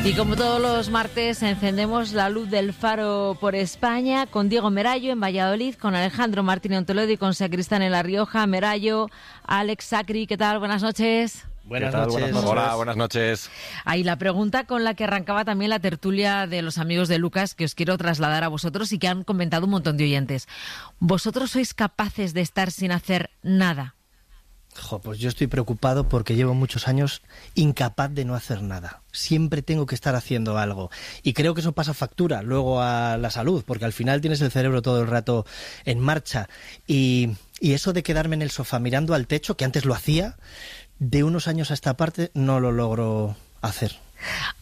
Y como todos los martes, encendemos la luz del faro por España con Diego Merayo en Valladolid, con Alejandro Martín en Toledo y con Sacristán en La Rioja. Merayo, Alex, Sacri, ¿qué tal? Buenas noches. Buenas noches. Hola, buenas noches. Ahí la pregunta con la que arrancaba también la tertulia de los amigos de Lucas, que os quiero trasladar a vosotros y que han comentado un montón de oyentes. ¿Vosotros sois capaces de estar sin hacer nada? Pues yo estoy preocupado porque llevo muchos años incapaz de no hacer nada. Siempre tengo que estar haciendo algo. Y creo que eso pasa factura luego a la salud, porque al final tienes el cerebro todo el rato en marcha. Y eso de quedarme en el sofá mirando al techo, que antes lo hacía, de unos años a esta parte no lo logro hacer.